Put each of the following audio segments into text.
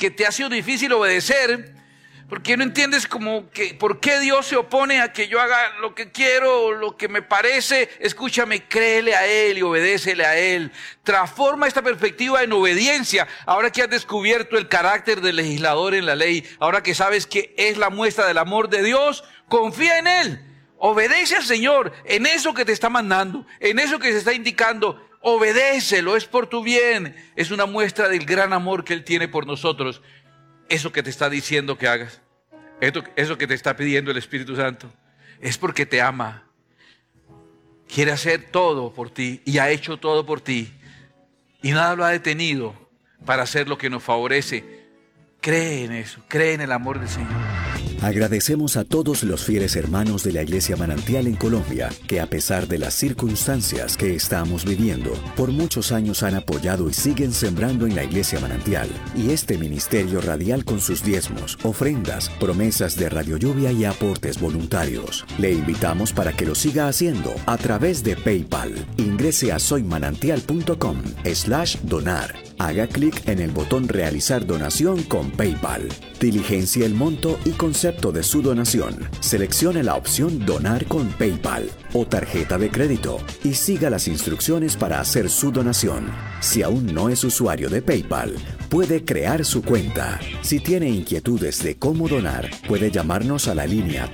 que te ha sido difícil obedecer, porque no entiendes por qué Dios se opone a que yo haga lo que quiero o lo que me parece. Escúchame, créele a Él y obedécele a Él. Transforma esta perspectiva en obediencia. Ahora que has descubierto el carácter del legislador en la ley, ahora que sabes que es la muestra del amor de Dios, confía en Él. Obedece al Señor en eso que te está mandando, en eso que se está indicando. Obedécelo, es por tu bien. Es una muestra del gran amor que Él tiene por nosotros. Eso que te está diciendo que hagas, eso que te está pidiendo el Espíritu Santo, es porque te ama. Quiere hacer todo por ti y ha hecho todo por ti. Y nada lo ha detenido para hacer lo que nos favorece. Cree en eso, cree en el amor del Señor. Agradecemos a todos los fieles hermanos de la Iglesia Manantial en Colombia, que a pesar de las circunstancias que estamos viviendo, por muchos años han apoyado y siguen sembrando en la Iglesia Manantial y este ministerio radial con sus diezmos, ofrendas, promesas de Radio Lluvia y aportes voluntarios. Le invitamos para que lo siga haciendo a través de PayPal. Ingrese a soymanantial.com/donar. Haga clic en el botón Realizar donación con PayPal. Diligencia el monto y concepto de su donación. Seleccione la opción Donar con PayPal o tarjeta de crédito y siga las instrucciones para hacer su donación. Si aún no es usuario de PayPal, puede crear su cuenta. Si tiene inquietudes de cómo donar, puede llamarnos a la línea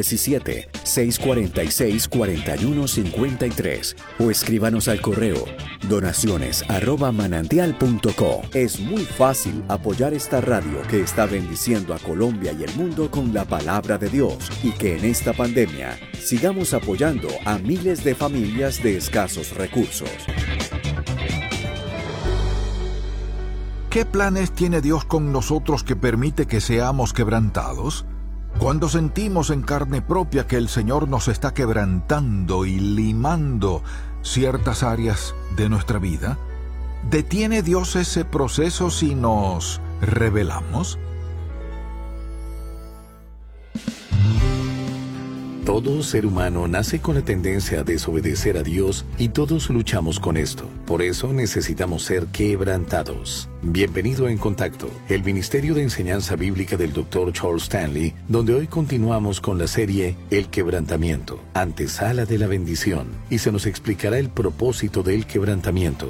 317-646-4153 o escríbanos al correo donaciones@manantial.co. Es muy fácil apoyar esta radio que está bendiciendo a Colombia y el mundo con la palabra de Dios, y que en esta pandemia sigamos apoyando a miles de familias de escasos recursos. ¿Qué planes tiene Dios con nosotros que permite que seamos quebrantados? Cuando sentimos en carne propia que el Señor nos está quebrantando y limando ciertas áreas de nuestra vida, ¿detiene Dios ese proceso si nos rebelamos? Todo ser humano nace con la tendencia a desobedecer a Dios y todos luchamos con esto. Por eso necesitamos ser quebrantados. Bienvenido a En Contacto, el Ministerio de Enseñanza Bíblica del Dr. Charles Stanley, donde hoy continuamos con la serie El Quebrantamiento, antesala de la bendición, y se nos explicará el propósito del quebrantamiento.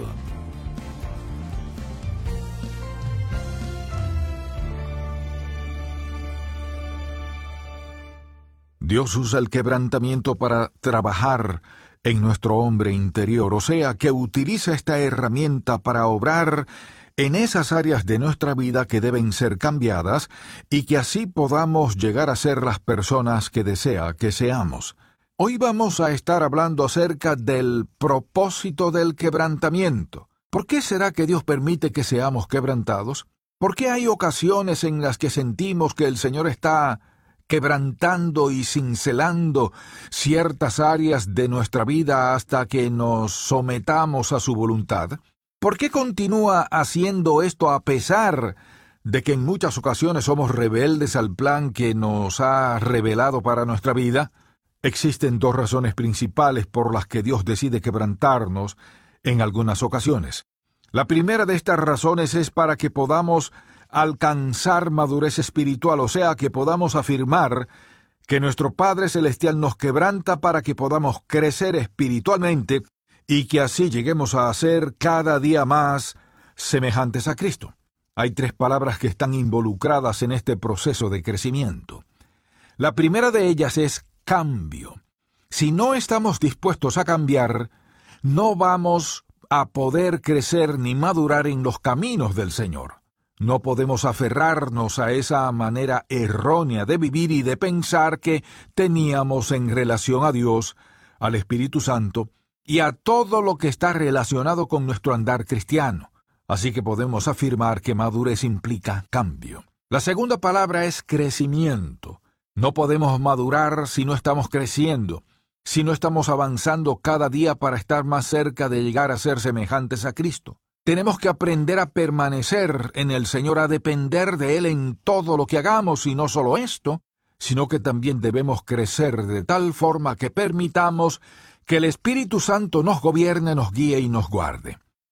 Dios usa el quebrantamiento para trabajar en nuestro hombre interior, o sea, que utiliza esta herramienta para obrar en esas áreas de nuestra vida que deben ser cambiadas y que así podamos llegar a ser las personas que desea que seamos. Hoy vamos a estar hablando acerca del propósito del quebrantamiento. ¿Por qué será que Dios permite que seamos quebrantados? ¿Por qué hay ocasiones en las que sentimos que el Señor está quebrantando y cincelando ciertas áreas de nuestra vida hasta que nos sometamos a su voluntad? ¿Por qué continúa haciendo esto a pesar de que en muchas ocasiones somos rebeldes al plan que nos ha revelado para nuestra vida? Existen dos razones principales por las que Dios decide quebrantarnos en algunas ocasiones. La primera de estas razones es para que podamos alcanzar madurez espiritual, o sea, que podamos afirmar que nuestro Padre Celestial nos quebranta para que podamos crecer espiritualmente y que así lleguemos a ser cada día más semejantes a Cristo. Hay tres palabras que están involucradas en este proceso de crecimiento. La primera de ellas es cambio. Si no estamos dispuestos a cambiar, no vamos a poder crecer ni madurar en los caminos del Señor. No podemos aferrarnos a esa manera errónea de vivir y de pensar que teníamos en relación a Dios, al Espíritu Santo y a todo lo que está relacionado con nuestro andar cristiano. Así que podemos afirmar que madurez implica cambio. La segunda palabra es crecimiento. No podemos madurar si no estamos creciendo, si no estamos avanzando cada día para estar más cerca de llegar a ser semejantes a Cristo. Tenemos que aprender a permanecer en el Señor, a depender de Él en todo lo que hagamos, y no solo esto, sino que también debemos crecer de tal forma que permitamos que el Espíritu Santo nos gobierne, nos guíe y nos guarde.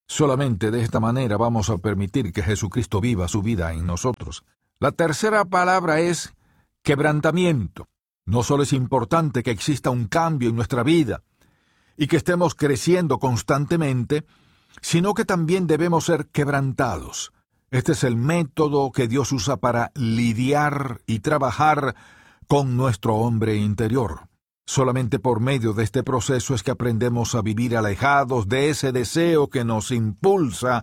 Solamente de esta manera vamos a permitir que Jesucristo viva su vida en nosotros. La tercera palabra es quebrantamiento. No solo es importante que exista un cambio en nuestra vida y que estemos creciendo constantemente, sino que también debemos ser quebrantados. Este es el método que Dios usa para lidiar y trabajar con nuestro hombre interior. Solamente por medio de este proceso es que aprendemos a vivir alejados de ese deseo que nos impulsa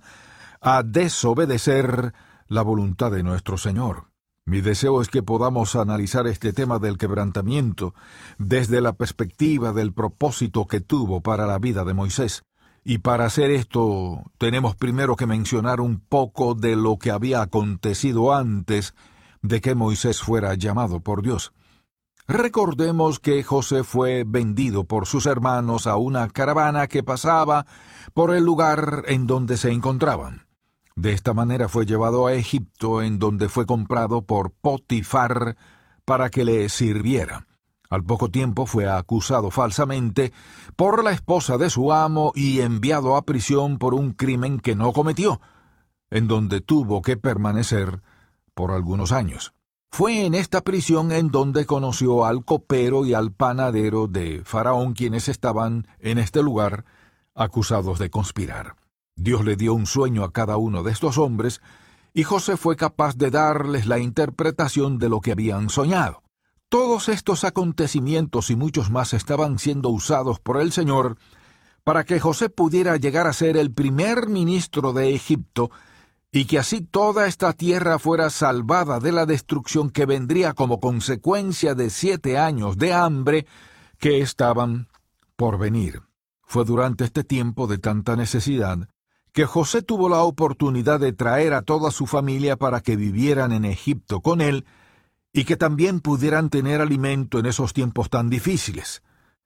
a desobedecer la voluntad de nuestro Señor. Mi deseo es que podamos analizar este tema del quebrantamiento desde la perspectiva del propósito que tuvo para la vida de Moisés. Y para hacer esto, tenemos primero que mencionar un poco de lo que había acontecido antes de que Moisés fuera llamado por Dios. Recordemos que José fue vendido por sus hermanos a una caravana que pasaba por el lugar en donde se encontraban. De esta manera fue llevado a Egipto, en donde fue comprado por Potifar para que le sirviera. Al poco tiempo fue acusado falsamente por la esposa de su amo y enviado a prisión por un crimen que no cometió, en donde tuvo que permanecer por algunos años. Fue en esta prisión en donde conoció al copero y al panadero de Faraón, quienes estaban en este lugar acusados de conspirar. Dios le dio un sueño a cada uno de estos hombres, y José fue capaz de darles la interpretación de lo que habían soñado. Todos estos acontecimientos y muchos más estaban siendo usados por el Señor para que José pudiera llegar a ser el primer ministro de Egipto, y que así toda esta tierra fuera salvada de la destrucción que vendría como consecuencia de 7 años de hambre que estaban por venir. Fue durante este tiempo de tanta necesidad que José tuvo la oportunidad de traer a toda su familia para que vivieran en Egipto con él y que también pudieran tener alimento en esos tiempos tan difíciles.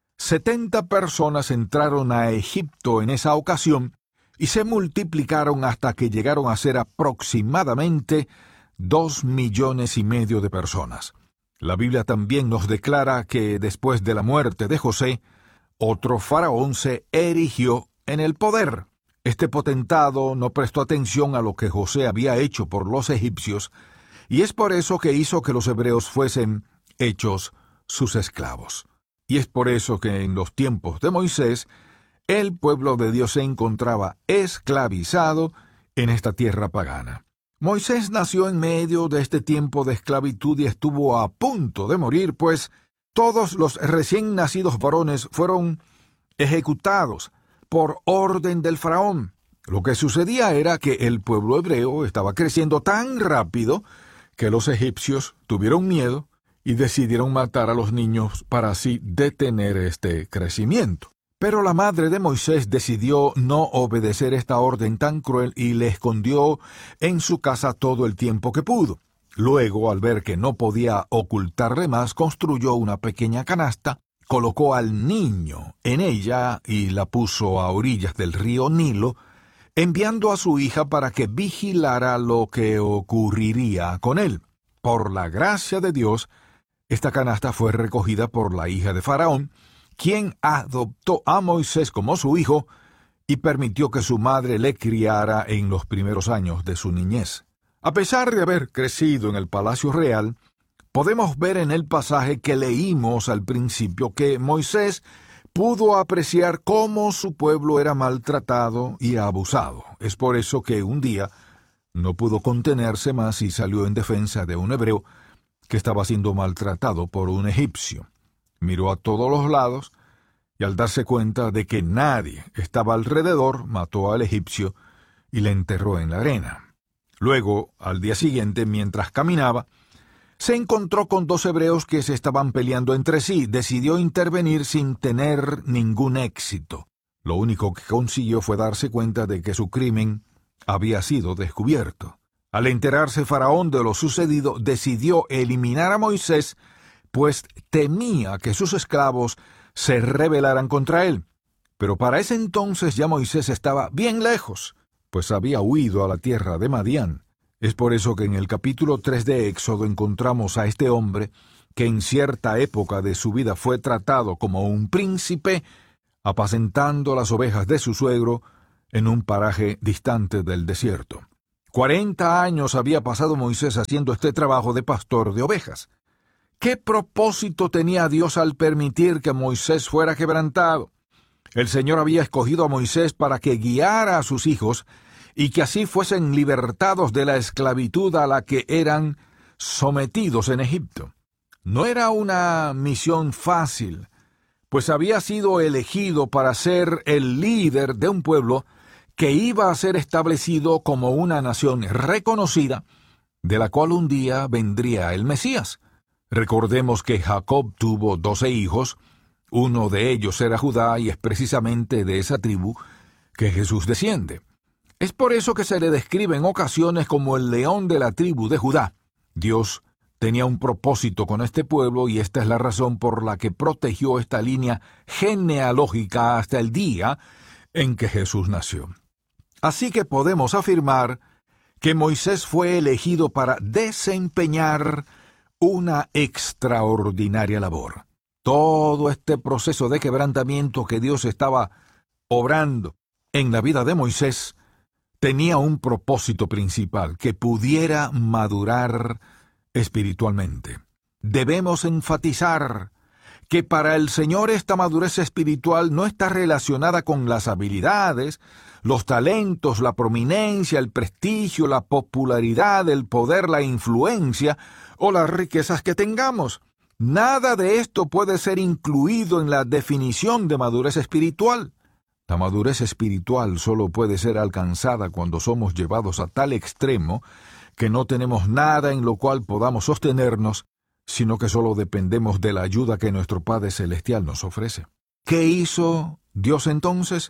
70 personas entraron a Egipto en esa ocasión y se multiplicaron hasta que llegaron a ser aproximadamente 2,5 millones de personas. La Biblia también nos declara que después de la muerte de José, otro faraón se erigió en el poder. Este potentado no prestó atención a lo que José había hecho por los egipcios, y es por eso que hizo que los hebreos fuesen hechos sus esclavos. Y es por eso que en los tiempos de Moisés, el pueblo de Dios se encontraba esclavizado en esta tierra pagana. Moisés nació en medio de este tiempo de esclavitud y estuvo a punto de morir, pues todos los recién nacidos varones fueron ejecutados por orden del faraón. Lo que sucedía era que el pueblo hebreo estaba creciendo tan rápido que los egipcios tuvieron miedo y decidieron matar a los niños para así detener este crecimiento. Pero la madre de Moisés decidió no obedecer esta orden tan cruel y le escondió en su casa todo el tiempo que pudo. Luego, al ver que no podía ocultarle más, construyó una pequeña canasta, colocó al niño en ella y la puso a orillas del río Nilo, enviando a su hija para que vigilara lo que ocurriría con él. Por la gracia de Dios, esta canasta fue recogida por la hija de Faraón, quien adoptó a Moisés como su hijo y permitió que su madre le criara en los primeros años de su niñez. A pesar de haber crecido en el palacio real, podemos ver en el pasaje que leímos al principio que Moisés pudo apreciar cómo su pueblo era maltratado y abusado. Es por eso que un día no pudo contenerse más y salió en defensa de un hebreo que estaba siendo maltratado por un egipcio. Miró a todos los lados y al darse cuenta de que nadie estaba alrededor, mató al egipcio y le enterró en la arena. Luego, al día siguiente, mientras caminaba, se encontró con 2 hebreos que se estaban peleando entre sí. Decidió intervenir sin tener ningún éxito. Lo único que consiguió fue darse cuenta de que su crimen había sido descubierto. Al enterarse Faraón de lo sucedido, decidió eliminar a Moisés, pues temía que sus esclavos se rebelaran contra él. Pero para ese entonces ya Moisés estaba bien lejos, pues había huido a la tierra de Madián. Es por eso que en el capítulo 3 de Éxodo encontramos a este hombre que en cierta época de su vida fue tratado como un príncipe, apacentando las ovejas de su suegro en un paraje distante del desierto. 40 años había pasado Moisés haciendo este trabajo de pastor de ovejas. ¿Qué propósito tenía Dios al permitir que Moisés fuera quebrantado? El Señor había escogido a Moisés para que guiara a sus hijos y que así fuesen libertados de la esclavitud a la que eran sometidos en Egipto. No era una misión fácil, pues había sido elegido para ser el líder de un pueblo que iba a ser establecido como una nación reconocida, de la cual un día vendría el Mesías. Recordemos que Jacob tuvo 12 hijos, uno de ellos era Judá, y es precisamente de esa tribu que Jesús desciende. Es por eso que se le describe en ocasiones como el león de la tribu de Judá. Dios tenía un propósito con este pueblo y esta es la razón por la que protegió esta línea genealógica hasta el día en que Jesús nació. Así que podemos afirmar que Moisés fue elegido para desempeñar una extraordinaria labor. Todo este proceso de quebrantamiento que Dios estaba obrando en la vida de Moisés tenía un propósito principal, que pudiera madurar espiritualmente. Debemos enfatizar que para el Señor esta madurez espiritual no está relacionada con las habilidades, los talentos, la prominencia, el prestigio, la popularidad, el poder, la influencia o las riquezas que tengamos. Nada de esto puede ser incluido en la definición de madurez espiritual. La madurez espiritual solo puede ser alcanzada cuando somos llevados a tal extremo que no tenemos nada en lo cual podamos sostenernos, sino que solo dependemos de la ayuda que nuestro Padre Celestial nos ofrece. ¿Qué hizo Dios entonces?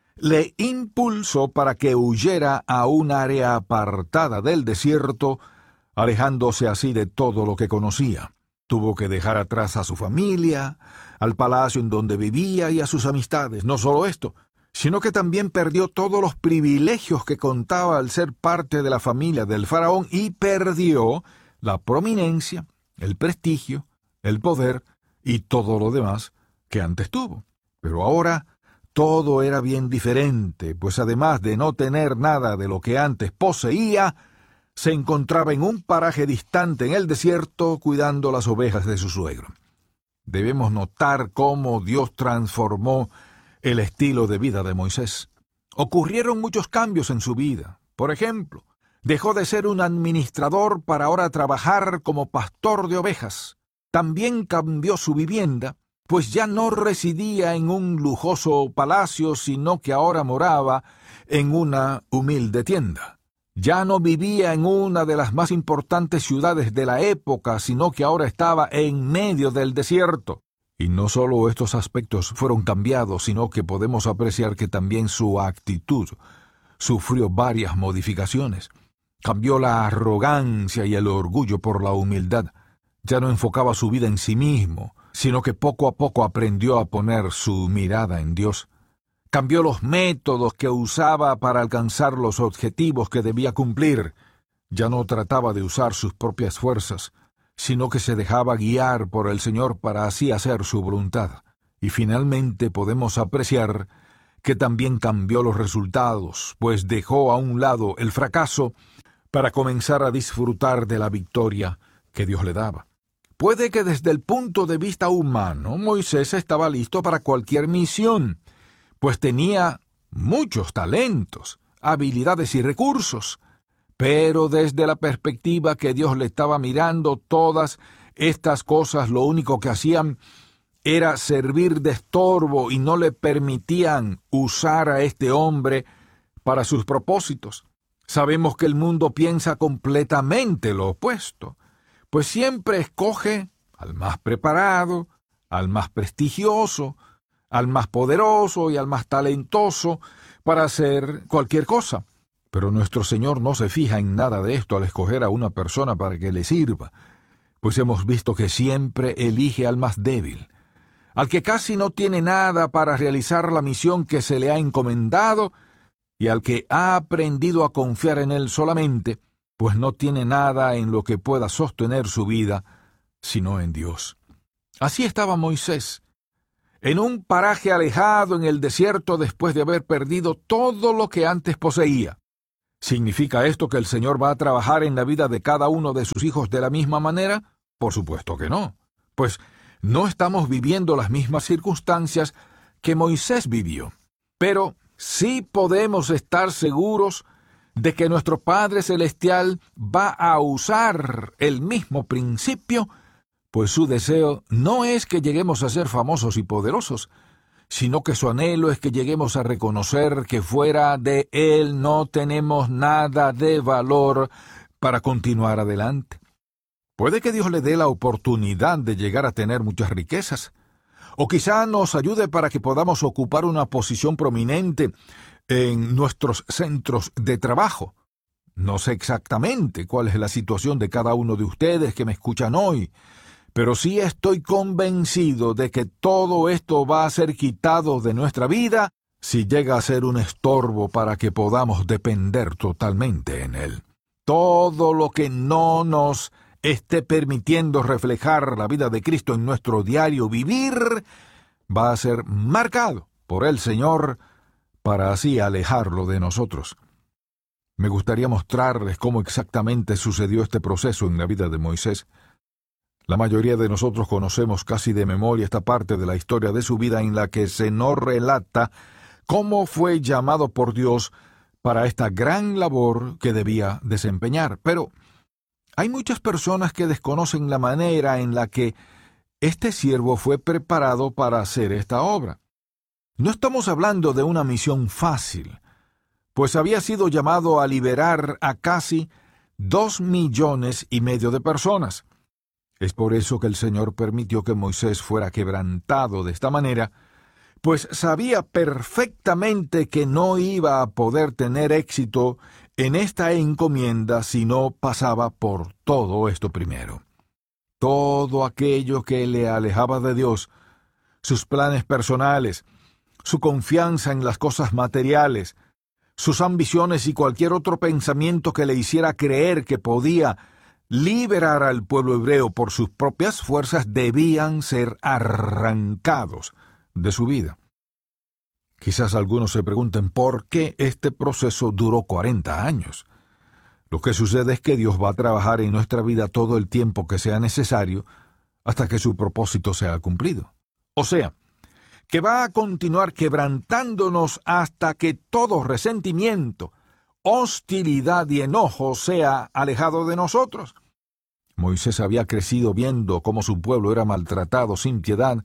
Le impulsó para que huyera a un área apartada del desierto, alejándose así de todo lo que conocía. Tuvo que dejar atrás a su familia, al palacio en donde vivía y a sus amistades. No solo esto, sino que también perdió todos los privilegios que contaba al ser parte de la familia del faraón y perdió la prominencia, el prestigio, el poder y todo lo demás que antes tuvo. Pero ahora todo era bien diferente, pues además de no tener nada de lo que antes poseía, se encontraba en un paraje distante en el desierto cuidando las ovejas de su suegro. Debemos notar cómo Dios transformó el estilo de vida de Moisés. Ocurrieron muchos cambios en su vida. Por ejemplo, dejó de ser un administrador para ahora trabajar como pastor de ovejas. También cambió su vivienda, pues ya no residía en un lujoso palacio, sino que ahora moraba en una humilde tienda. Ya no vivía en una de las más importantes ciudades de la época, sino que ahora estaba en medio del desierto. Y no solo estos aspectos fueron cambiados, sino que podemos apreciar que también su actitud sufrió varias modificaciones. Cambió la arrogancia y el orgullo por la humildad. Ya no enfocaba su vida en sí mismo, sino que poco a poco aprendió a poner su mirada en Dios. Cambió los métodos que usaba para alcanzar los objetivos que debía cumplir. Ya no trataba de usar sus propias fuerzas, sino que se dejaba guiar por el Señor para así hacer su voluntad. Y finalmente podemos apreciar que también cambió los resultados, pues dejó a un lado el fracaso para comenzar a disfrutar de la victoria que Dios le daba. Puede que desde el punto de vista humano, Moisés estaba listo para cualquier misión, pues tenía muchos talentos, habilidades y recursos. Pero desde la perspectiva que Dios le estaba mirando, todas estas cosas lo único que hacían era servir de estorbo y no le permitían usar a este hombre para sus propósitos. Sabemos que el mundo piensa completamente lo opuesto, pues siempre escoge al más preparado, al más prestigioso, al más poderoso y al más talentoso para hacer cualquier cosa. Pero nuestro Señor no se fija en nada de esto al escoger a una persona para que le sirva, pues hemos visto que siempre elige al más débil, al que casi no tiene nada para realizar la misión que se le ha encomendado y al que ha aprendido a confiar en él solamente, pues no tiene nada en lo que pueda sostener su vida, sino en Dios. Así estaba Moisés. en un paraje alejado en el desierto después de haber perdido todo lo que antes poseía. ¿Significa esto que el Señor va a trabajar en la vida de cada uno de sus hijos de la misma manera? Por supuesto que no, pues no estamos viviendo las mismas circunstancias que Moisés vivió. Pero sí podemos estar seguros de que nuestro Padre Celestial va a usar el mismo principio, pues su deseo no es que lleguemos a ser famosos y poderosos, sino que su anhelo es que lleguemos a reconocer que fuera de Él no tenemos nada de valor para continuar adelante. Puede que Dios le dé la oportunidad de llegar a tener muchas riquezas, o quizá nos ayude para que podamos ocupar una posición prominente en nuestros centros de trabajo. No sé exactamente cuál es la situación de cada uno de ustedes que me escuchan hoy, pero sí estoy convencido de que todo esto va a ser quitado de nuestra vida si llega a ser un estorbo para que podamos depender totalmente en Él. Todo lo que no nos esté permitiendo reflejar la vida de Cristo en nuestro diario vivir va a ser marcado por el Señor para así alejarlo de nosotros. Me gustaría mostrarles cómo exactamente sucedió este proceso en la vida de Moisés. La mayoría de nosotros conocemos casi de memoria esta parte de la historia de su vida en la que se nos relata cómo fue llamado por Dios para esta gran labor que debía desempeñar. Pero hay muchas personas que desconocen la manera en la que este siervo fue preparado para hacer esta obra. No estamos hablando de una misión fácil, pues había sido llamado a liberar a casi 2,5 millones de personas. Es por eso que el Señor permitió que Moisés fuera quebrantado de esta manera, pues sabía perfectamente que no iba a poder tener éxito en esta encomienda si no pasaba por todo esto primero. Todo aquello que le alejaba de Dios, sus planes personales, su confianza en las cosas materiales, sus ambiciones y cualquier otro pensamiento que le hiciera creer que podía liberar al pueblo hebreo por sus propias fuerzas, debían ser arrancados de su vida. Quizás algunos se pregunten por qué este proceso duró 40 años. Lo que sucede es que Dios va a trabajar en nuestra vida todo el tiempo que sea necesario hasta que su propósito sea cumplido. O sea, que va a continuar quebrantándonos hasta que todo resentimiento, hostilidad y enojo sea alejado de nosotros. Moisés había crecido viendo cómo su pueblo era maltratado sin piedad,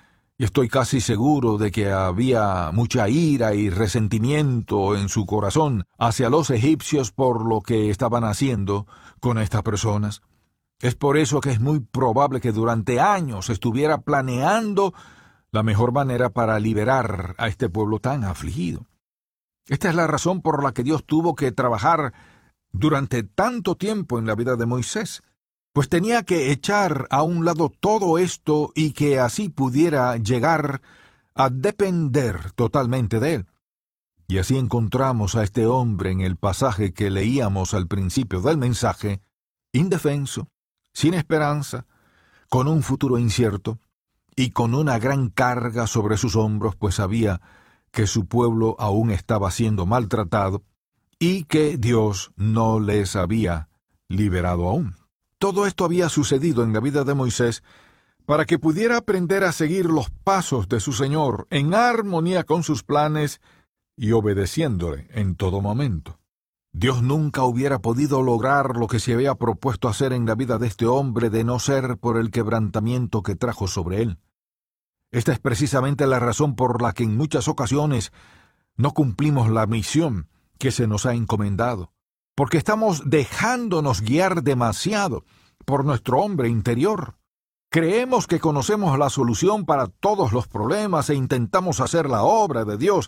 y estoy casi seguro de que había mucha ira y resentimiento en su corazón hacia los egipcios por lo que estaban haciendo con estas personas. Es por eso que es muy probable que durante años estuviera planeando la mejor manera para liberar a este pueblo tan afligido. Esta es la razón por la que Dios tuvo que trabajar durante tanto tiempo en la vida de Moisés, pues tenía que echar a un lado todo esto y que así pudiera llegar a depender totalmente de él. Y así encontramos a este hombre en el pasaje que leíamos al principio del mensaje, indefenso, sin esperanza, con un futuro incierto y con una gran carga sobre sus hombros, pues sabía que su pueblo aún estaba siendo maltratado y que Dios no les había liberado aún. Todo esto había sucedido en la vida de Moisés para que pudiera aprender a seguir los pasos de su Señor en armonía con sus planes y obedeciéndole en todo momento. Dios nunca hubiera podido lograr lo que se había propuesto hacer en la vida de este hombre de no ser por el quebrantamiento que trajo sobre él. Esta es precisamente la razón por la que en muchas ocasiones no cumplimos la misión que se nos ha encomendado, porque estamos dejándonos guiar demasiado por nuestro hombre interior. Creemos que conocemos la solución para todos los problemas e intentamos hacer la obra de Dios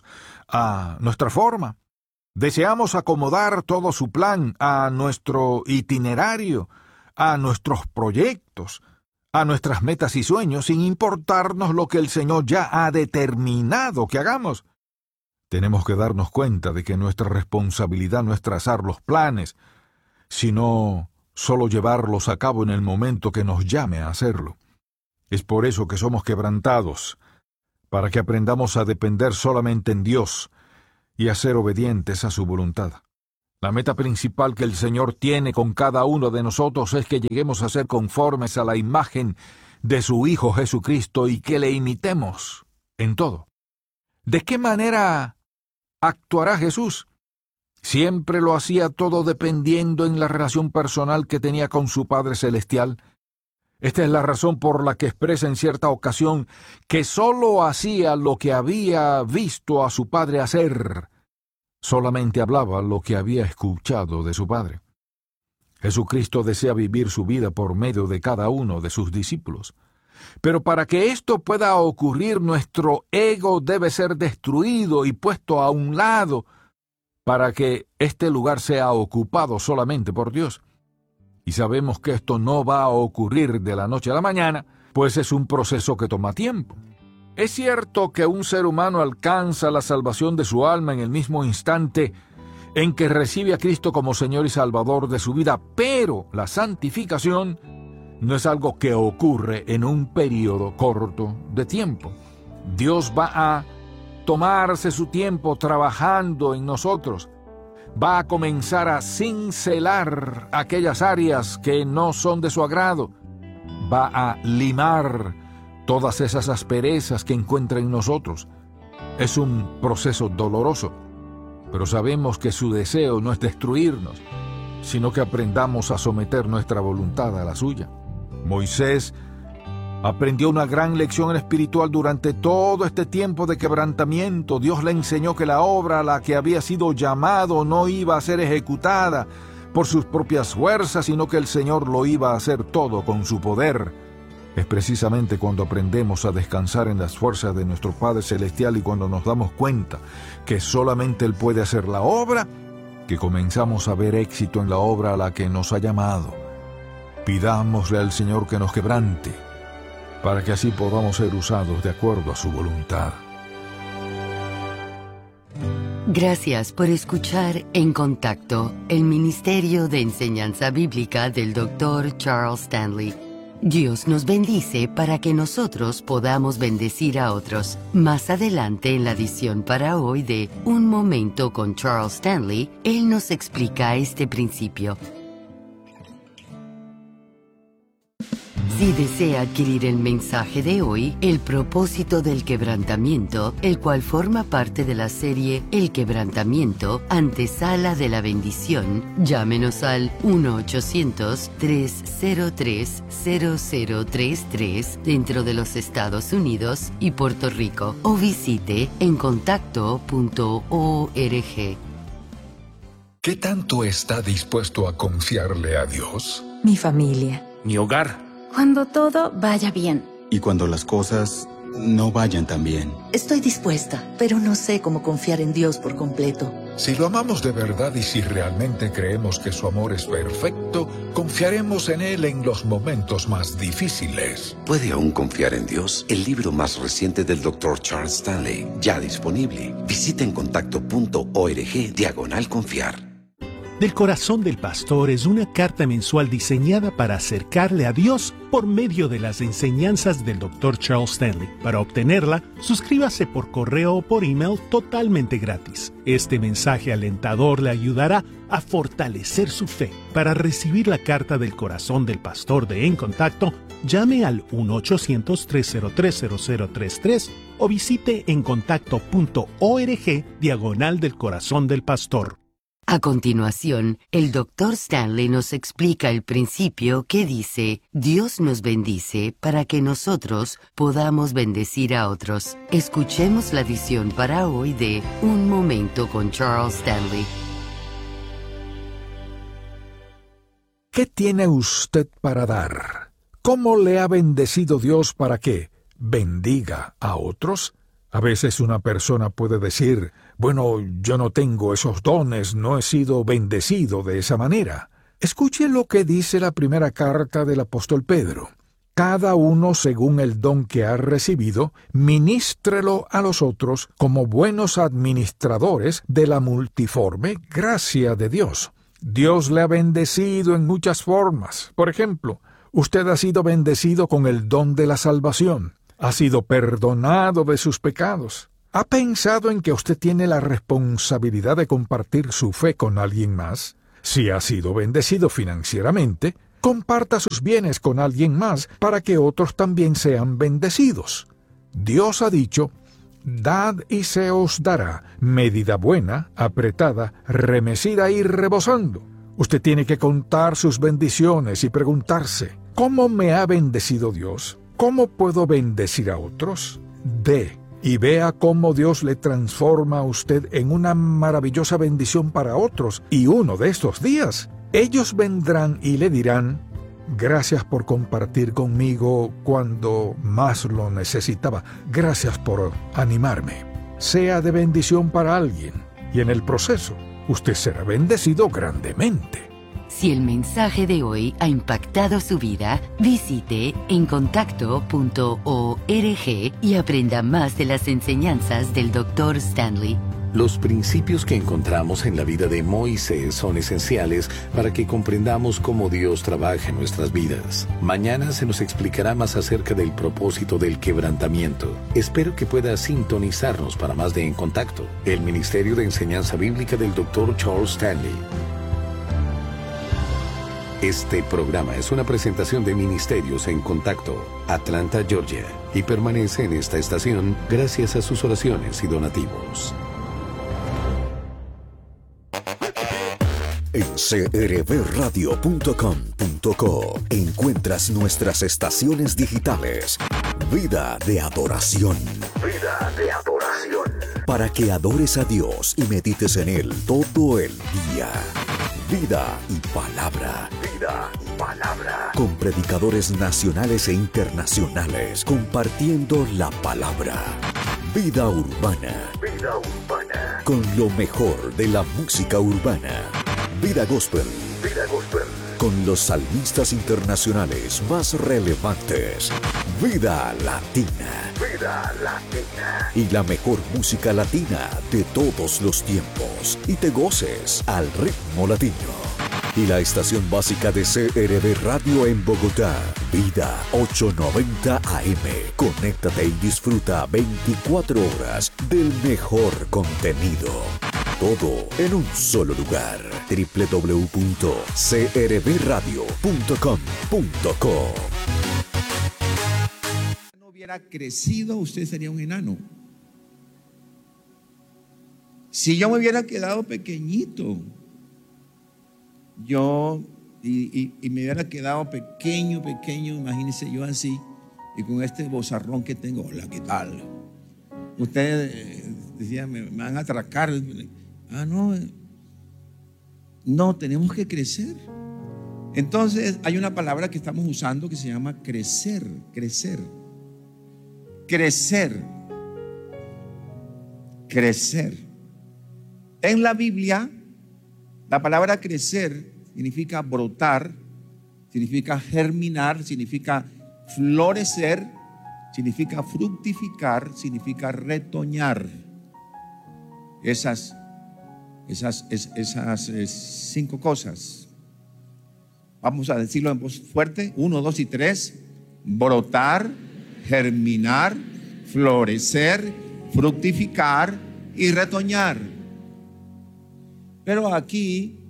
a nuestra forma. Deseamos acomodar todo su plan a nuestro itinerario, a nuestros proyectos, a nuestras metas y sueños, sin importarnos lo que el Señor ya ha determinado que hagamos. Tenemos que darnos cuenta de que nuestra responsabilidad no es trazar los planes, sino solo llevarlos a cabo en el momento que nos llame a hacerlo. Es por eso que somos quebrantados, para que aprendamos a depender solamente en Dios y a ser obedientes a su voluntad. La meta principal que el Señor tiene con cada uno de nosotros es que lleguemos a ser conformes a la imagen de su Hijo Jesucristo y que le imitemos en todo. ¿De qué manera actuará Jesús? Siempre lo hacía todo dependiendo en la relación personal que tenía con su Padre Celestial. Esta es la razón por la que expresa en cierta ocasión que sólo hacía lo que había visto a su Padre hacer. Solamente hablaba lo que había escuchado de su Padre. Jesucristo desea vivir su vida por medio de cada uno de sus discípulos. Pero para que esto pueda ocurrir, nuestro ego debe ser destruido y puesto a un lado para que este lugar sea ocupado solamente por Dios. Y sabemos que esto no va a ocurrir de la noche a la mañana, pues es un proceso que toma tiempo. Es cierto que un ser humano alcanza la salvación de su alma en el mismo instante en que recibe a Cristo como Señor y Salvador de su vida, pero la santificación no es algo que ocurre en un periodo corto de tiempo. Dios va a tomarse su tiempo trabajando en nosotros. Va a comenzar a cincelar aquellas áreas que no son de su agrado. Va a limar todas esas asperezas que encuentra en nosotros. Es un proceso doloroso, pero sabemos que su deseo no es destruirnos, sino que aprendamos a someter nuestra voluntad a la suya. Moisés aprendió una gran lección espiritual durante todo este tiempo de quebrantamiento. Dios le enseñó que la obra a la que había sido llamado no iba a ser ejecutada por sus propias fuerzas, sino que el Señor lo iba a hacer todo con su poder. Es precisamente cuando aprendemos a descansar en las fuerzas de nuestro Padre Celestial y cuando nos damos cuenta que solamente Él puede hacer la obra, que comenzamos a ver éxito en la obra a la que nos ha llamado. Pidámosle al Señor que nos quebrante, para que así podamos ser usados de acuerdo a su voluntad. Gracias por escuchar En Contacto, el Ministerio de Enseñanza Bíblica del Dr. Charles Stanley. Dios nos bendice para que nosotros podamos bendecir a otros. Más adelante en la edición para hoy de Un Momento con Charles Stanley, él nos explica este principio. Si desea adquirir el mensaje de hoy, El propósito del quebrantamiento, el cual forma parte de la serie El quebrantamiento, antesala de la bendición, llámenos al 1-800-303-0033 dentro de los Estados Unidos y Puerto Rico o visite encontacto.org. ¿Qué tanto está dispuesto a confiarle a Dios? Mi familia. Mi hogar. Cuando todo vaya bien. Y cuando las cosas no vayan tan bien. Estoy dispuesta, pero no sé cómo confiar en Dios por completo. Si lo amamos de verdad y si realmente creemos que su amor es perfecto, confiaremos en Él en los momentos más difíciles. ¿Puede aún confiar en Dios? El libro más reciente del Dr. Charles Stanley, ya disponible. Visita encontacto.org/confiar. Del Corazón del Pastor es una carta mensual diseñada para acercarle a Dios por medio de las enseñanzas del Dr. Charles Stanley. Para obtenerla, suscríbase por correo o por email totalmente gratis. Este mensaje alentador le ayudará a fortalecer su fe. Para recibir la carta del Corazón del Pastor de En Contacto, llame al 1-800-303-0033 o visite encontacto.org/del Corazón del Pastor. A continuación, el Dr. Stanley nos explica el principio que dice, Dios nos bendice para que nosotros podamos bendecir a otros. Escuchemos la edición para hoy de Un Momento con Charles Stanley. ¿Qué tiene usted para dar? ¿Cómo le ha bendecido Dios para que bendiga a otros? A veces una persona puede decir, bueno, yo no tengo esos dones, no he sido bendecido de esa manera. Escuche lo que dice la primera carta del apóstol Pedro. Cada uno según el don que ha recibido, ministrelo a los otros como buenos administradores de la multiforme gracia de Dios. Dios le ha bendecido en muchas formas. Por ejemplo, usted ha sido bendecido con el don de la salvación. Ha sido perdonado de sus pecados. ¿Ha pensado en que usted tiene la responsabilidad de compartir su fe con alguien más? Si ha sido bendecido financieramente, comparta sus bienes con alguien más para que otros también sean bendecidos. Dios ha dicho: dad y se os dará, medida buena, apretada, remecida y rebosando. Usted tiene que contar sus bendiciones y preguntarse: ¿cómo me ha bendecido Dios? ¿Cómo puedo bendecir a otros? Dé y vea cómo Dios le transforma a usted en una maravillosa bendición para otros. Y uno de estos días, ellos vendrán y le dirán: gracias por compartir conmigo cuando más lo necesitaba. Gracias por animarme. Sea de bendición para alguien, y en el proceso, usted será bendecido grandemente. Si el mensaje de hoy ha impactado su vida, visite encontacto.org y aprenda más de las enseñanzas del Dr. Stanley. Los principios que encontramos en la vida de Moisés son esenciales para que comprendamos cómo Dios trabaja en nuestras vidas. Mañana se nos explicará más acerca del propósito del quebrantamiento. Espero que pueda sintonizarnos para más de En Contacto, el Ministerio de Enseñanza Bíblica del Dr. Charles Stanley. Este programa es una presentación de Ministerios en Contacto, Atlanta, Georgia, y permanece en esta estación gracias a sus oraciones y donativos. En crbradio.com.co encuentras nuestras estaciones digitales. Vida de adoración. Vida de adoración. Para que adores a Dios y medites en Él todo el día. Vida y palabra. Vida y palabra. Con predicadores nacionales e internacionales compartiendo la palabra. Vida urbana. Vida urbana. Con lo mejor de la música urbana. Vida gospel. Vida gospel. Con los salmistas internacionales más relevantes. Vida latina. Vida latina. Y la mejor música latina de todos los tiempos. Y te goces al ritmo latino. Y la estación básica de CRB Radio en Bogotá. Vida 890 AM. Conéctate y disfruta 24 horas del mejor contenido. Todo en un solo lugar. www.crbradio.com.co. Si no hubiera crecido, usted sería un enano. Si yo me hubiera quedado pequeñito, y me hubiera quedado pequeño, imagínese yo así, y con este bozarrón que tengo, hola, ¿qué tal? Ustedes decían, me van a atracar. No, tenemos que crecer. Entonces hay una palabra que estamos usando que se llama crecer. En la Biblia, la palabra crecer significa brotar, significa germinar, significa florecer, significa fructificar, significa retoñar. Esas 5 cosas. Vamos a decirlo en voz fuerte. 1, 2 y 3. Brotar, germinar, florecer, fructificar y retoñar. Pero ahí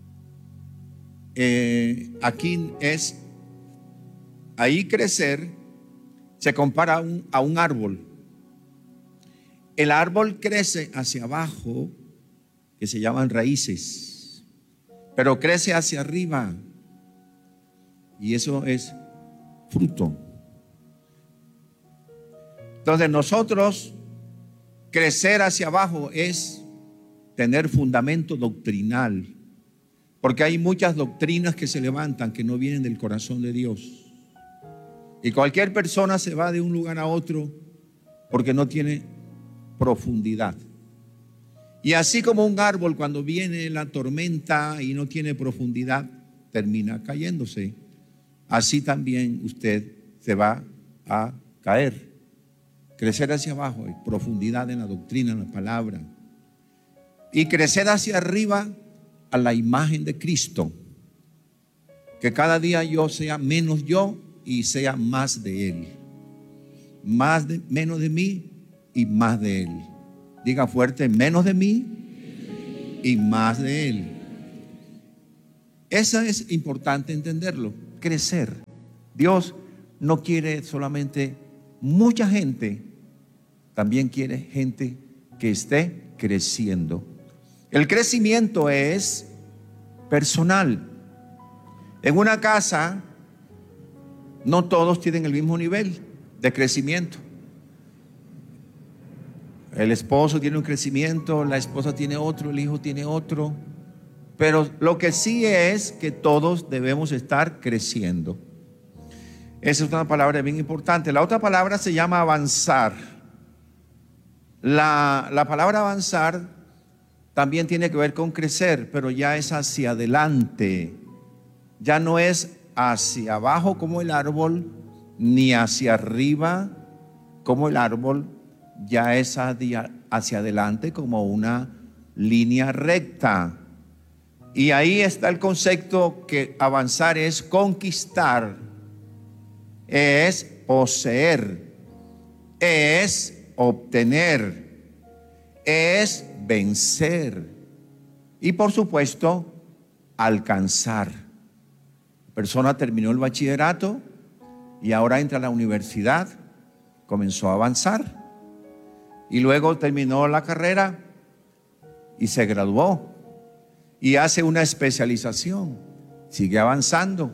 crecer se compara a un árbol. El árbol crece hacia abajo, que se llaman raíces, pero crece hacia arriba, y eso es fruto. Entonces nosotros, crecer hacia abajo es tener fundamento doctrinal, porque hay muchas doctrinas que se levantan que no vienen del corazón de Dios, y cualquier persona se va de un lugar a otro porque no tiene profundidad. Y así como un árbol, cuando viene la tormenta y no tiene profundidad, termina cayéndose, así también usted se va a caer. Crecer hacia abajo, hay profundidad en la doctrina, en la palabra. Y crecer hacia arriba a la imagen de Cristo. Que cada día yo sea menos yo y sea más de Él. menos de mí y más de Él. Diga fuerte, menos de mí y más de Él. Eso es importante entenderlo, crecer. Dios no quiere solamente mucha gente, también quiere gente que esté creciendo. El crecimiento es personal. En una casa, no todos tienen el mismo nivel de crecimiento. El esposo tiene un crecimiento, la esposa tiene otro, el hijo tiene otro. Pero lo que sí es que todos debemos estar creciendo. Esa es una palabra bien importante. La otra palabra se llama avanzar. La palabra avanzar también tiene que ver con crecer, pero ya es hacia adelante. Ya no es hacia abajo como el árbol, ni hacia arriba como el árbol. Ya es hacia adelante como una línea recta. Y ahí está el concepto que avanzar es conquistar, es poseer, es obtener, es vencer y por supuesto alcanzar. La persona terminó el bachillerato y ahora entra a la universidad, comenzó a avanzar y luego terminó la carrera y se graduó y hace una especialización, sigue avanzando.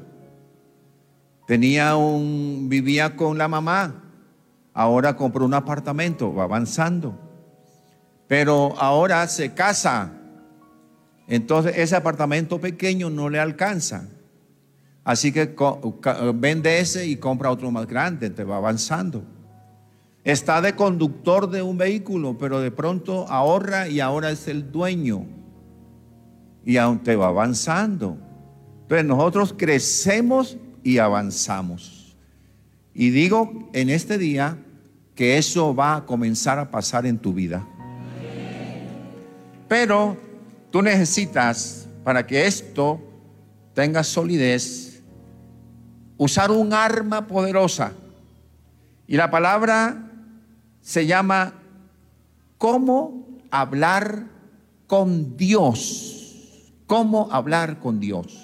Vivía con la mamá, ahora compró un apartamento, va avanzando. Pero ahora se casa, entonces ese apartamento pequeño no le alcanza. Así que vende ese y compra otro más grande, te va avanzando. Está de conductor de un vehículo, pero de pronto ahorra y ahora es el dueño. Y aún te va avanzando. Entonces nosotros crecemos y avanzamos. Y digo en este día que eso va a comenzar a pasar en tu vida. Pero tú necesitas, para que esto tenga solidez, usar un arma poderosa. Y la palabra se llama ¿cómo hablar con Dios? ¿Cómo hablar con Dios?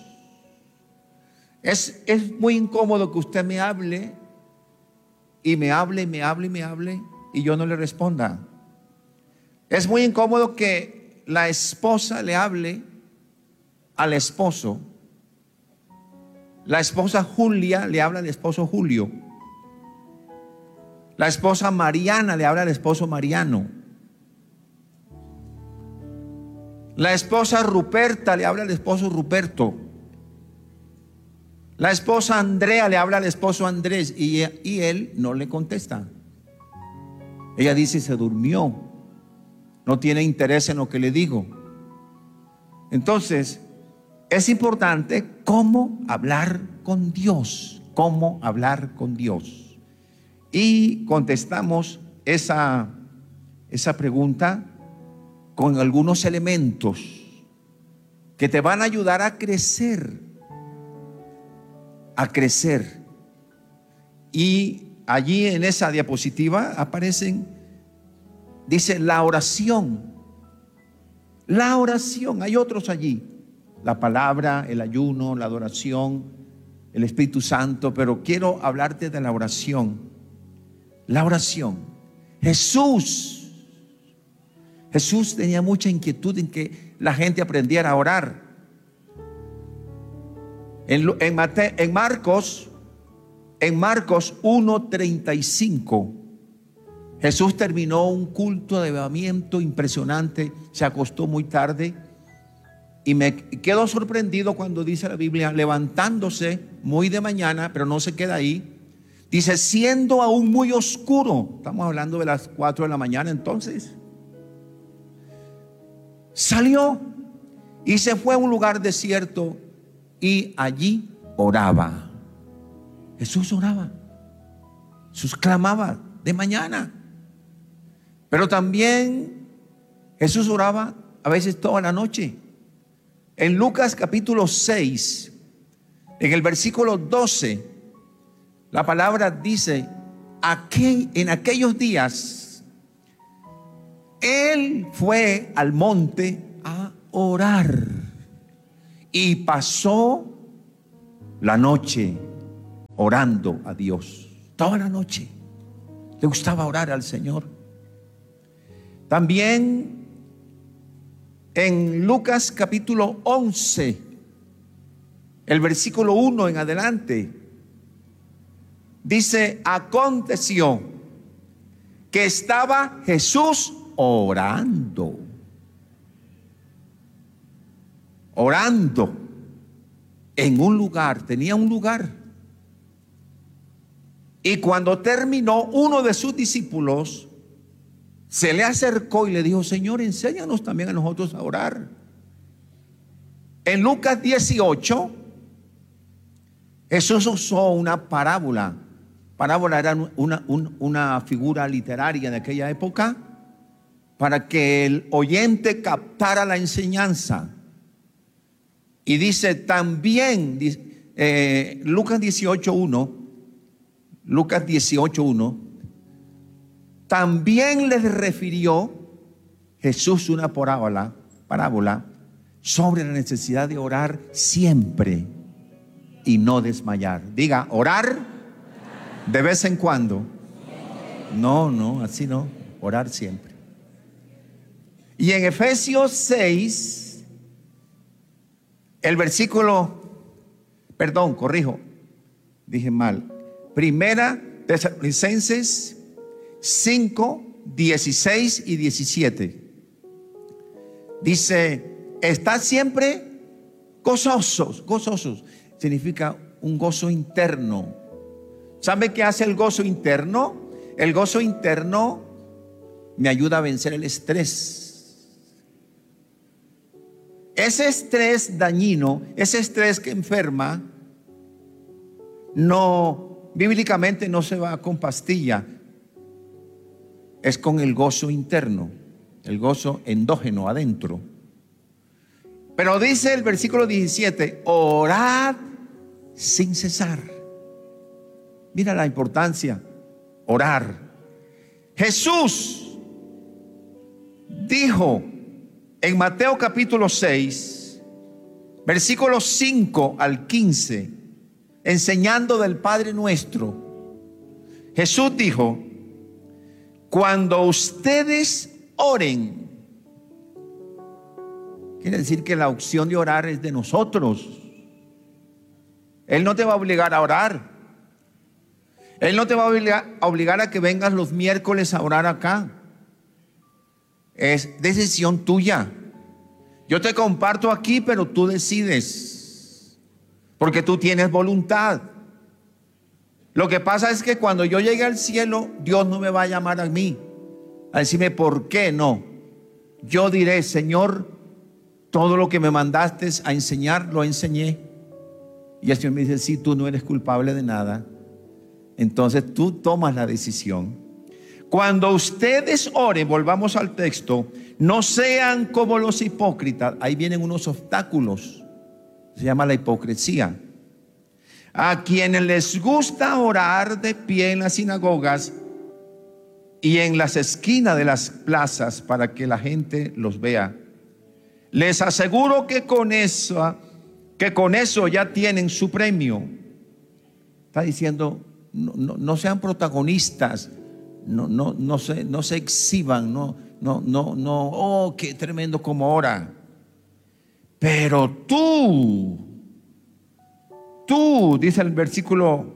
Es muy incómodo que usted me hable y me hable y yo no le responda. Es muy incómodo que la esposa le hable al esposo. La esposa Julia le habla al esposo Julio. La esposa Mariana le habla al esposo Mariano. La esposa Ruperta le habla al esposo Ruperto. La esposa Andrea le habla al esposo Andrés y él no le contesta. Ella dice se durmió, no tiene interés en lo que le digo. Entonces es importante cómo hablar con Dios, cómo hablar con Dios. Y contestamos esa pregunta con algunos elementos que te van a ayudar a crecer. Y allí en esa diapositiva aparecen, dice la oración. La oración, hay otros allí. La palabra, el ayuno, la adoración, el Espíritu Santo, pero quiero hablarte de la oración. La oración. Jesús tenía mucha inquietud en que la gente aprendiera a orar. En Marcos 1:35, Jesús terminó un culto de avivamiento impresionante, se acostó muy tarde y me quedo sorprendido cuando dice la Biblia, levantándose muy de mañana, pero no se queda ahí, dice, siendo aún muy oscuro, estamos hablando de las 4 de la mañana entonces, salió y se fue a un lugar desierto y allí oraba. Jesús oraba, Jesús clamaba de mañana, pero también Jesús oraba a veces toda la noche. En Lucas capítulo 6, en el versículo 12, la palabra dice, en aquellos días, él fue al monte a orar y pasó la noche orando a Dios. Toda la noche le gustaba orar al Señor. También en Lucas capítulo 11, el versículo 1 en adelante, dice: aconteció que estaba Jesús orando en un lugar, tenía un lugar. Y cuando terminó, uno de sus discípulos se le acercó y le dijo: Señor, enséñanos también a nosotros a orar. En Lucas 18, Jesús usó una parábola. Parábola era una figura literaria de aquella época para que el oyente captara la enseñanza. Y dice también, Lucas 18:1, también les refirió Jesús una parábola sobre la necesidad de orar siempre y no desmayar. Diga, orar de vez en cuando. No, así no, orar siempre. Y en Efesios 6, el versículo, dije mal. Primera Tesalonicenses 5, 16 y 17. Dice: estad siempre gozosos. Significa un gozo interno. ¿Sabe qué hace el gozo interno? El gozo interno me ayuda a vencer el estrés. Ese estrés dañino, ese estrés que enferma, bíblicamente no se va con pastilla, es con el gozo interno, el gozo endógeno adentro. Pero dice el versículo 17: orad sin cesar. Mira la importancia, orar. Jesús dijo en Mateo capítulo 6, versículos 5 al 15, enseñando del Padre Nuestro, Jesús dijo: cuando ustedes oren, quiere decir que la opción de orar es de nosotros. Él no te va a obligar a orar. Él no te va a obligar a que vengas los miércoles a orar acá. Es decisión tuya. Yo te comparto aquí, pero tú decides, porque tú tienes voluntad. Lo que pasa es que cuando yo llegue al cielo, Dios no me va a llamar a mí a decirme por qué no. Yo diré: Señor, todo lo que me mandaste a enseñar, lo enseñé. Y el Señor me dice: sí, tú no eres culpable de nada. Entonces tú tomas la decisión. Cuando ustedes oren, volvamos al texto, no sean como los hipócritas. Ahí vienen unos obstáculos. Se llama la hipocresía. A quienes les gusta orar de pie en las sinagogas y en las esquinas de las plazas para que la gente los vea. Les aseguro que con eso ya tienen su premio. Está diciendo: no sean protagonistas, no se exhiban, oh, qué tremendo como ora. Pero tú, dice el versículo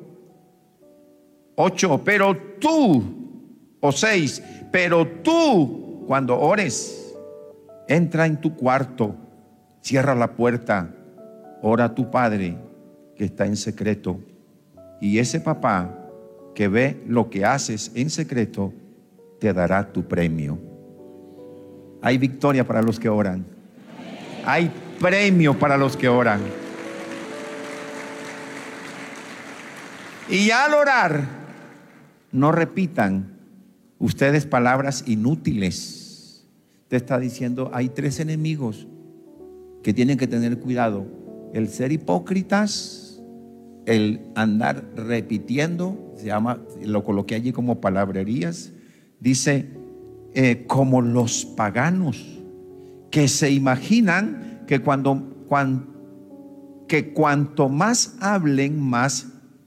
8, pero tú, o 6, pero tú, cuando ores, entra en tu cuarto, cierra la puerta, ora a tu Padre que está en secreto. Y ese papá que ve lo que haces en secreto te dará tu premio. Hay victoria para los que oran. Hay premio para los que oran. Y al orar, no repitan ustedes palabras inútiles. Te está diciendo: hay 3 enemigos que tienen que tener cuidado: el ser hipócritas, el andar repitiendo, se llama, lo coloqué allí como palabrerías, dice, como los paganos, que se imaginan que cuanto más hablen, más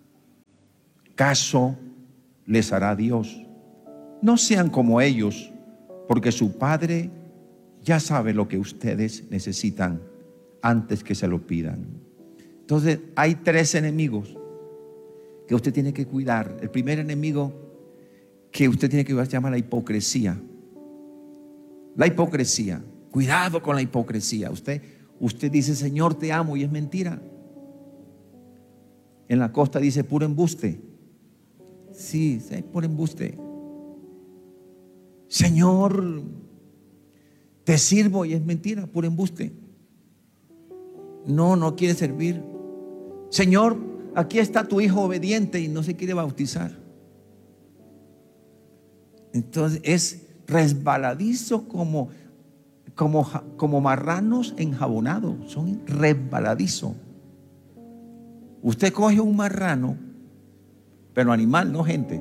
caso les hará Dios. No sean como ellos, porque su Padre ya sabe lo que ustedes necesitan antes que se lo pidan. Entonces hay 3 enemigos que usted tiene que cuidar. El primer enemigo que usted tiene que cuidar se llama la hipocresía. La hipocresía. Cuidado con la hipocresía. Usted dice, Señor, te amo, y es mentira. En la costa dice puro embuste. Sí, puro embuste. Señor, te sirvo, y es mentira, puro embuste. No quiere servir. Señor, aquí está tu hijo obediente, y no se quiere bautizar. Entonces es resbaladizo como marranos enjabonados. Son resbaladizos. Usted coge un marrano, pero animal, no gente,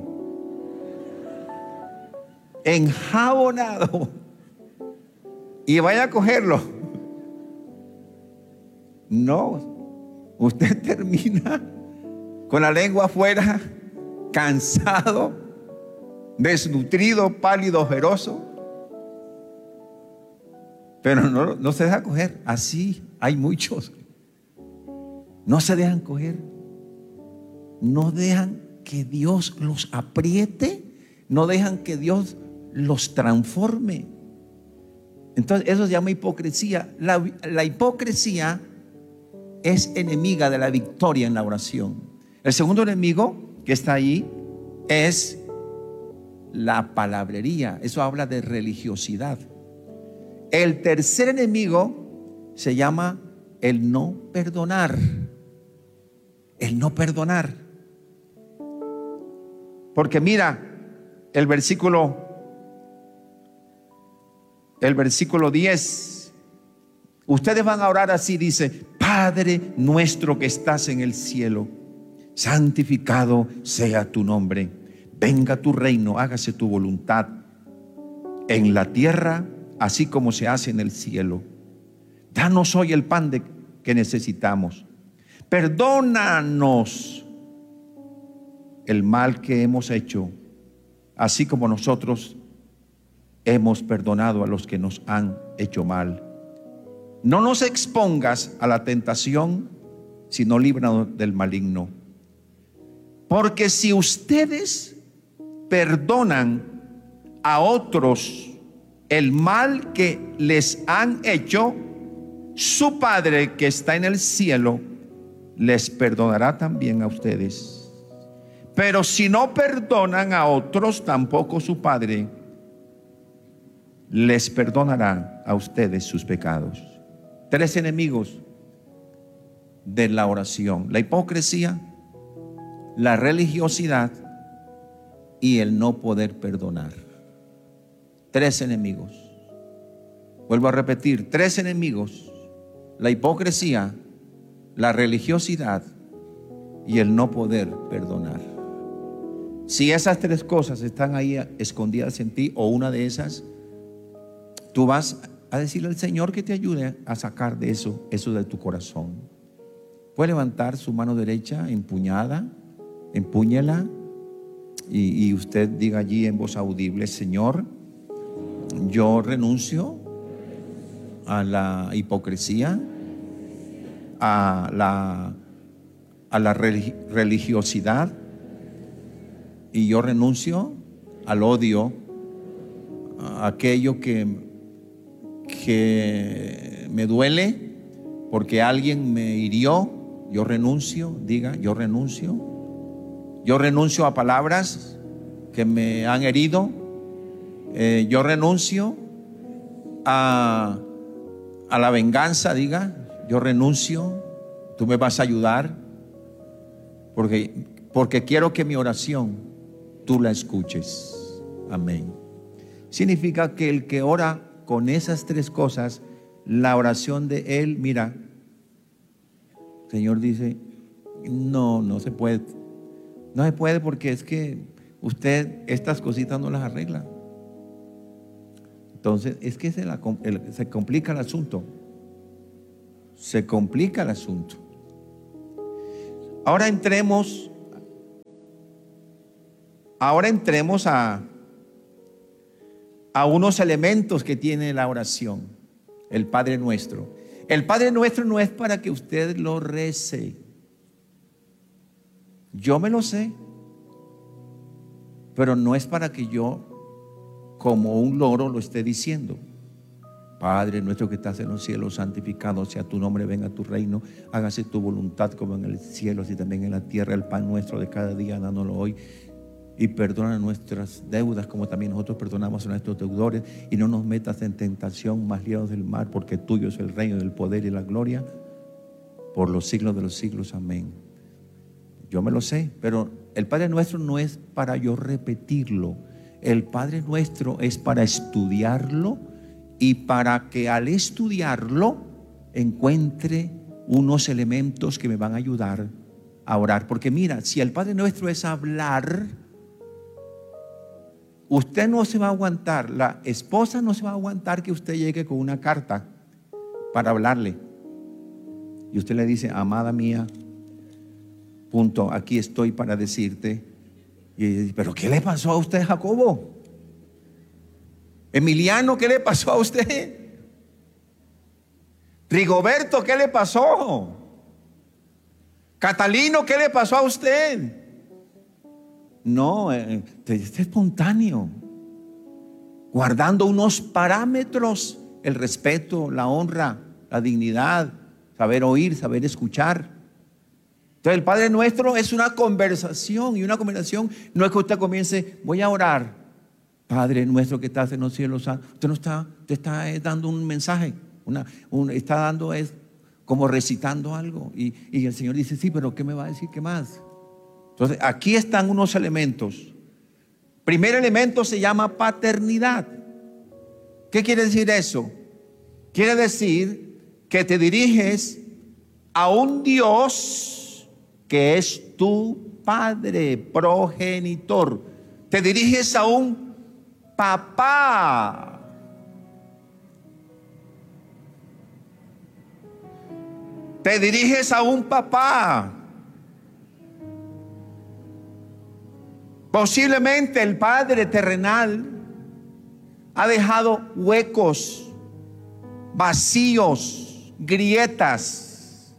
enjabonado, y vaya a cogerlo. No, usted termina con la lengua afuera, cansado, desnutrido, pálido, ojeroso. Pero no se deja coger. Así hay muchos. No se dejan coger. No dejan que Dios los apriete. No dejan que Dios los transforme. Entonces eso se llama hipocresía. La hipocresía es enemiga de la victoria en la oración. El segundo enemigo que está ahí es la palabrería. Eso habla de religiosidad. El tercer enemigo se llama el no perdonar. El no perdonar. Porque mira, el versículo 10. Ustedes van a orar así, dice: Padre nuestro que estás en el cielo, santificado sea tu nombre. Venga tu reino, hágase tu voluntad en la tierra, así como se hace en el cielo. Danos hoy el pan que necesitamos. Perdónanos el mal que hemos hecho, así como nosotros hemos perdonado a los que nos han hecho mal. No nos expongas a la tentación, sino líbranos del maligno. Porque si ustedes perdonan a otros el mal que les han hecho, su Padre que está en el cielo les perdonará también a ustedes. Pero si no perdonan a otros, tampoco su Padre les perdonará a ustedes sus pecados. 3 enemigos de la oración: la hipocresía, la religiosidad y el no poder perdonar. 3 enemigos. Vuelvo a repetir, 3 enemigos: la hipocresía, la religiosidad y el no poder perdonar. Si esas 3 cosas están ahí escondidas en ti, o una de esas, tú vas a decirle al Señor que te ayude a sacar de eso de tu corazón. Puede levantar su mano derecha empuñada, empúñela, y usted diga allí en voz audible: Señor, yo renuncio a la hipocresía, a la religiosidad, y yo renuncio al odio, a aquello que me duele porque alguien me hirió. Yo renuncio, diga: yo renuncio. Yo renuncio a palabras que me han herido. Yo renuncio a la venganza, diga: yo renuncio. Tú me vas a ayudar porque quiero que mi oración tú la escuches. Amén. Significa que el que ora con esas 3 cosas, la oración de él, mira, el Señor dice: No se puede. No se puede porque es que usted estas cositas no las arregla. Entonces es que se complica el asunto. Se complica el asunto. Ahora entremos a unos elementos que tiene la oración. El Padre Nuestro. El Padre Nuestro no es para que usted lo rece. Yo me lo sé. Pero no es para que yo, como un loro, lo esté diciendo. Padre nuestro que estás en los cielos, santificado sea tu nombre, venga tu reino, hágase tu voluntad como en el cielo, así también en la tierra. El pan nuestro de cada día, dánoslo hoy. Y perdona nuestras deudas como también nosotros perdonamos a nuestros deudores. Y no nos metas en tentación, mas líbranos del mal, porque tuyo es el reino, el poder y la gloria por los siglos de los siglos. Amén. Yo me lo sé, pero el Padre Nuestro no es para yo repetirlo. El Padre Nuestro es para estudiarlo y para que al estudiarlo encuentre unos elementos que me van a ayudar a orar. Porque mira, si el Padre Nuestro es hablar, usted no se va a aguantar, la esposa no se va a aguantar que usted llegue con una carta para hablarle. Y usted le dice, amada mía, punto, aquí estoy para decirte. Y, ¿pero qué le pasó a usted, Jacobo? Emiliano, ¿qué le pasó a usted? Rigoberto, ¿qué le pasó? Catalino, ¿qué le pasó a usted? No, es espontáneo, guardando unos parámetros: el respeto, la honra, la dignidad, saber oír, saber escuchar. Entonces el Padre Nuestro es una conversación, y una conversación no es que usted comience, voy a orar, Padre Nuestro que estás en los cielos. Usted no está, te está dando un mensaje, está dando, es como recitando algo, y el Señor dice, sí, pero ¿qué me va a decir? ¿Qué más? Entonces aquí están unos elementos. Primer elemento se llama paternidad. ¿Qué quiere decir eso? Quiere decir que te diriges a un Dios que es tu Padre progenitor. Te diriges a un papá. Te diriges a un papá. Posiblemente el Padre terrenal ha dejado huecos, vacíos, grietas.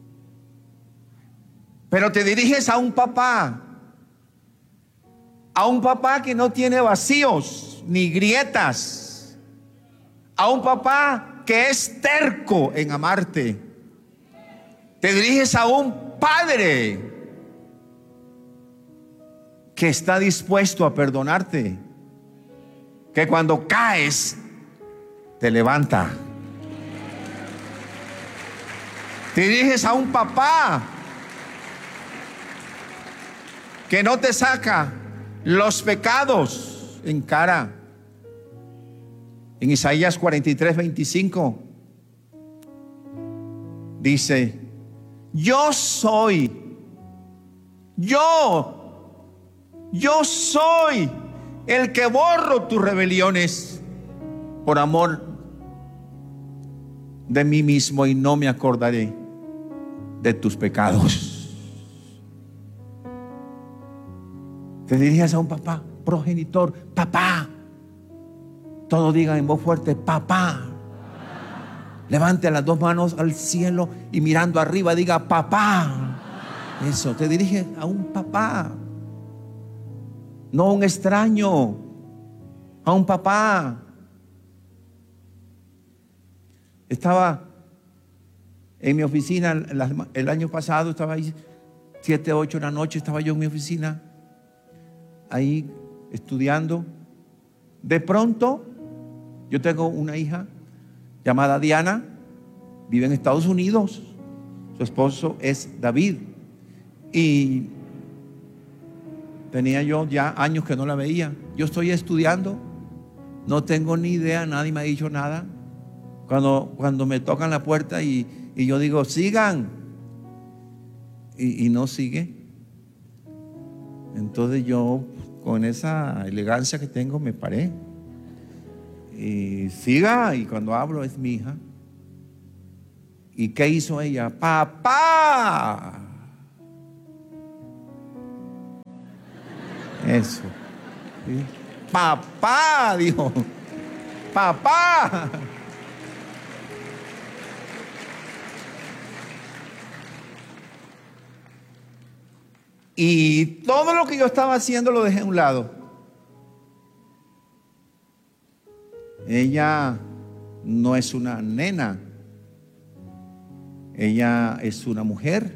Pero te diriges a un papá que no tiene vacíos ni grietas, a un papá que es terco en amarte. Te diriges a un Padre que está dispuesto a perdonarte, que cuando caes te levanta. Te diriges a un papá que no te saca los pecados en cara. En Isaías 43:25 dice, yo soy el que borro tus rebeliones por amor de mí mismo, y no me acordaré de tus pecados. Te diriges a un papá progenitor, papá. Todos digan en voz fuerte, papá. Levante las dos manos al cielo y mirando arriba diga, papá. Eso, te diriges a un papá. No a un extraño, a un papá. Estaba en mi oficina el año pasado, estaba ahí 7, 8 de la noche, estaba yo en mi oficina, ahí estudiando. De pronto, yo tengo una hija llamada Diana, vive en Estados Unidos, su esposo es David, y tenía yo ya años que no la veía. Yo estoy estudiando, no tengo ni idea, nadie me ha dicho nada. Cuando me tocan la puerta y yo digo, sigan. y no sigue. Entonces yo, con esa elegancia que tengo, me paré. Y siga, y cuando hablo es mi hija. ¿Y qué hizo ella? ¡Papá! Eso. ¿Sí? ¡Papá! Dijo. ¡Papá! Y todo lo que yo estaba haciendo lo dejé a un lado. Ella no es una nena. Ella es una mujer.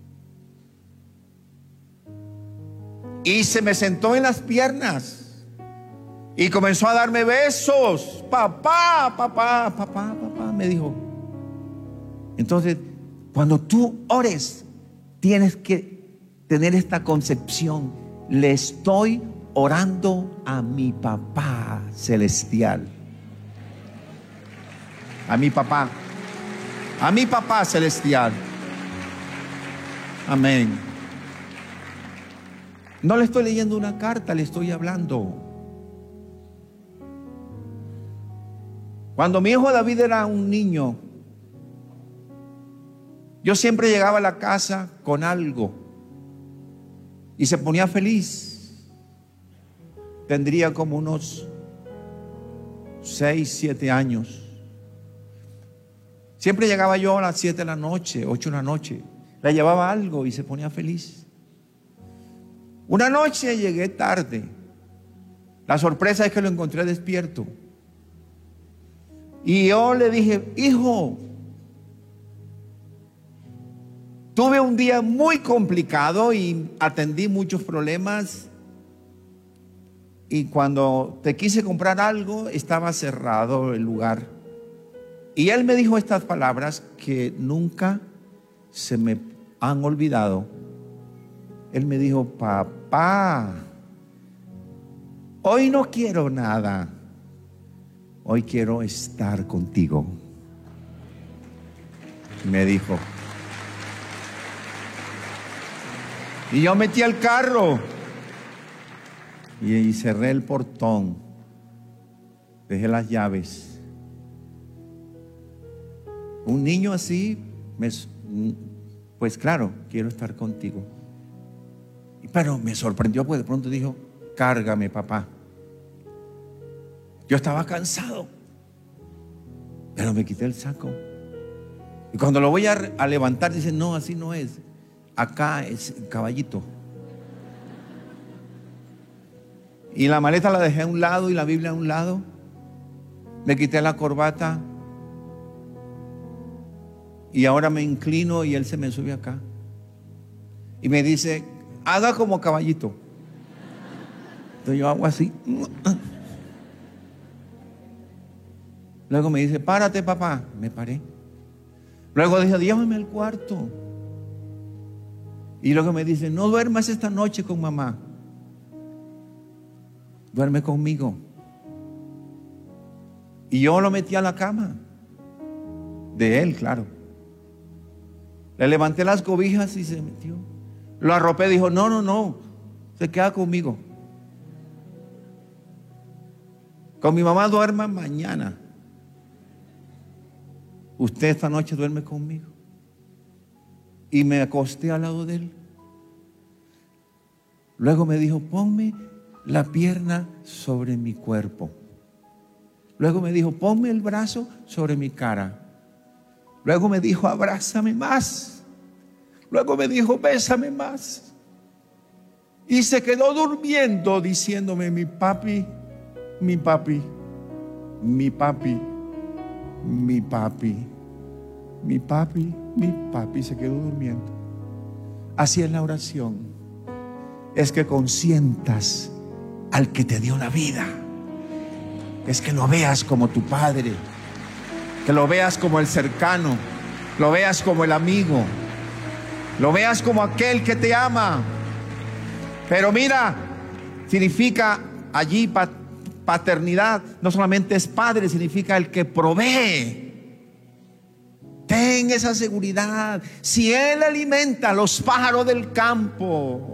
Y se me sentó en las piernas y comenzó a darme besos. Papá, papá, papá, papá, me dijo. Entonces, cuando tú ores, tienes que tener esta concepción: le estoy orando a mi papá celestial. A mi papá celestial. Amén. No le estoy leyendo una carta, le estoy hablando. Cuando mi hijo David era un niño, yo siempre llegaba a la casa con algo y se ponía feliz. Tendría como unos 6, 7 años. Siempre llegaba yo a las 7 de la noche, 8 de la noche. Le llevaba algo y se ponía feliz. Una noche llegué tarde. La sorpresa es que lo encontré despierto. Y yo le dije: hijo, tuve un día muy complicado y atendí muchos problemas. Y cuando te quise comprar algo, estaba cerrado el lugar. Y él me dijo estas palabras que nunca se me han olvidado. Él me dijo: papá, hoy no quiero nada. Hoy quiero estar contigo. Me dijo. Y yo metí al carro y cerré el portón. Dejé las llaves. Un niño así, pues claro, quiero estar contigo. Pero me sorprendió, pues de pronto dijo: cárgame, papá. Yo estaba cansado, pero me quité el saco. Y cuando lo voy a levantar, dice: no, así no es. Acá es el caballito. Y la maleta la dejé a un lado y la Biblia a un lado. Me quité la corbata. Y ahora me inclino y él se me sube acá. Y me dice: haga como caballito. Entonces yo hago así. Luego me dice: párate, papá. Me paré. Luego dije: llévame al cuarto. Y luego me dice: no duermas esta noche con mamá. Duerme conmigo. Y yo lo metí a la cama. De él, claro. Le levanté las cobijas y se metió. Lo arropé, dijo: no, se queda conmigo. Con mi mamá duerma mañana. Usted esta noche duerme conmigo. Y me acosté al lado de él. Luego me dijo: ponme la pierna sobre mi cuerpo. Luego me dijo: ponme el brazo sobre mi cara. Luego me dijo: abrázame más. Luego me dijo: bésame más. Y se quedó durmiendo diciéndome: mi papi, mi papi, mi papi, mi papi, mi papi, mi papi. Se quedó durmiendo. Así es la oración. Es que consientas al que te dio la vida. Es que lo veas como tu padre. Que lo veas como el cercano, lo veas como el amigo, lo veas como aquel que te ama. Pero mira, significa allí paternidad. No solamente es padre, significa el que provee. Ten esa seguridad. Si Él alimenta a los pájaros del campo,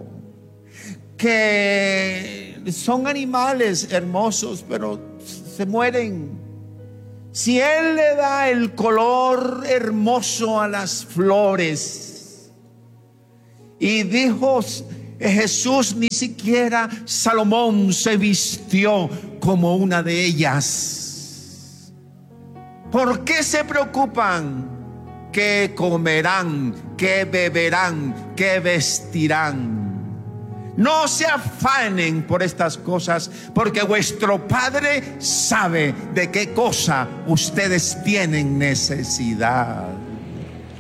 que son animales hermosos, pero se mueren. Si Él le da el color hermoso a las flores, y dijo Jesús, ni siquiera Salomón se vistió como una de ellas. ¿Por qué se preocupan? ¿Qué comerán? ¿Qué beberán? ¿Qué vestirán? No se afanen por estas cosas, porque vuestro Padre sabe de qué cosa ustedes tienen necesidad.